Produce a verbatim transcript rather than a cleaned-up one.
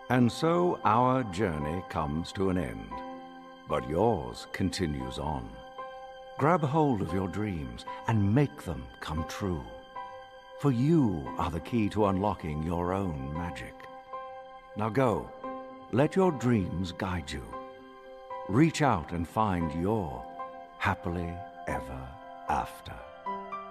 And so our journey comes to an end, but yours continues on. Grab hold of your dreams and make them come true. For you are the key to unlocking your own magic. Now go, let your dreams guide you. Reach out and find your happily ever after.